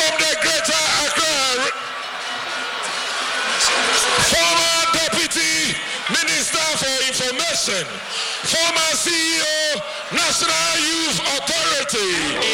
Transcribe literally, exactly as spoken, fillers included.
from the Greater Accra, former Deputy Minister for Information, former C E O, National Youth Authority,